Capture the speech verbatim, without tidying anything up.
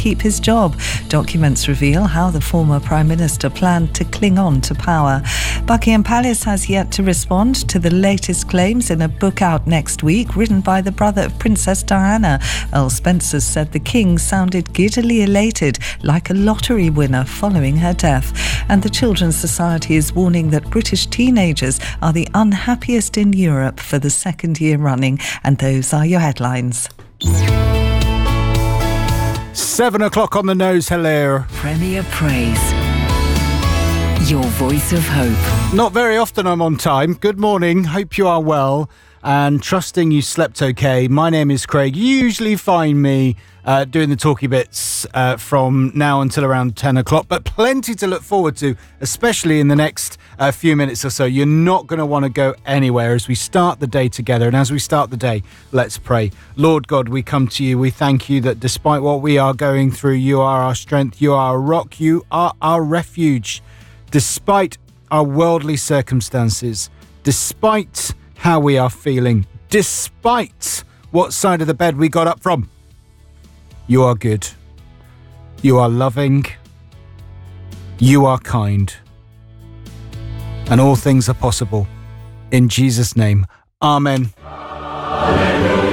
keep his job. Documents reveal how the former Prime Minister planned to cling on to power. Buckingham Palace has yet to respond to the latest claims in a book out next week, written by the brother of Princess Diana. Earl Spencer said the King sounded giddily elated, like a lottery winner following her death. And the Children's Society is warning that British teenagers are the unhappiest in Europe for the second year running. And those are your headlines. Seven o'clock on the nose, hello. Premier Praise. Your voice of hope. Not very often I'm on time. Good morning, hope you are well and trusting you slept okay. My name is Craig. You usually find me uh, doing the talky bits uh, from now until around ten o'clock, but plenty to look forward to, especially in the next uh, few minutes or so. You're not going to want to go anywhere as we start the day together. And as we start the day, let's pray. Lord God, we come to you. We thank you that despite what we are going through, you are our strength, you are our rock, you are our refuge. Despite our worldly circumstances, despite how we are feeling, despite what side of the bed we got up from, you are good. You are loving. You are kind. And all things are possible. In Jesus' name, Amen. Hallelujah.